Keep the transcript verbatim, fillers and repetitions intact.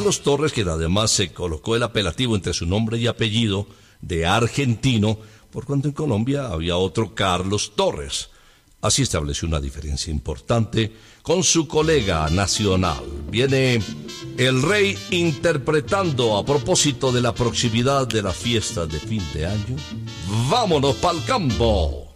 Carlos Torres, quien además se colocó el apelativo entre su nombre y apellido de argentino, por cuanto en Colombia había otro Carlos Torres. Así estableció una diferencia importante con su colega nacional. Viene el Rey interpretando a propósito de la proximidad de la fiesta de fin de año. ¡Vámonos pa'l campo!